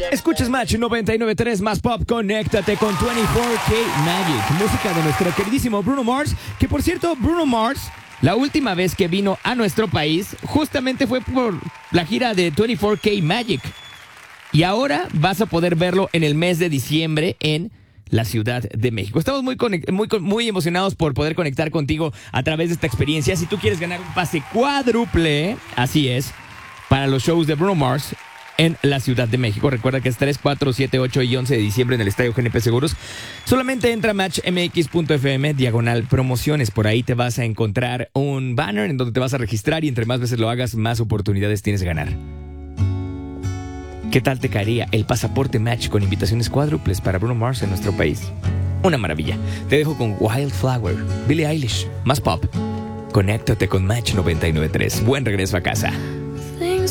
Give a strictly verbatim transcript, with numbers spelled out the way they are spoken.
Escuchas Match noventa y nueve punto tres más pop, conéctate con veinticuatro K Magic, música de nuestro queridísimo Bruno Mars, que por cierto, Bruno Mars, la última vez que vino a nuestro país, justamente fue por la gira de veinticuatro K Magic. Y ahora vas a poder verlo en el mes de diciembre en la Ciudad de México. Estamos muy, muy, muy emocionados por poder conectar contigo a través de esta experiencia. Si tú quieres ganar un pase cuádruple, así es, para los shows de Bruno Mars en la Ciudad de México. Recuerda que es tres, cuatro, siete, ocho y once de diciembre en el Estadio G N P Seguros. Solamente entra a match m x punto f m diagonal promociones. Por ahí te vas a encontrar un banner en donde te vas a registrar y entre más veces lo hagas, más oportunidades tienes de ganar. ¿Qué tal te caería el pasaporte Match con invitaciones cuádruples para Bruno Mars en nuestro país? Una maravilla. Te dejo con Wildflower, Billie Eilish, más pop. Conéctate con Match noventa y nueve punto tres. Buen regreso a casa.